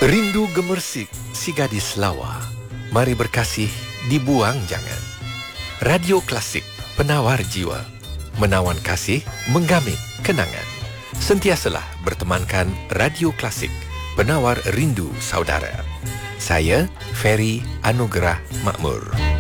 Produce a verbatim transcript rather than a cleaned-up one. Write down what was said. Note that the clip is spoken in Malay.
Rindu gemersik si gadis lawa. Mari berkasih, dibuang jangan. Radio Klasik, penawar jiwa. Menawan kasih, menggamit kenangan. Sentiasalah bertemankan Radio Klasik, penawar rindu saudara. Saya, Ferry Anugerah Makmur.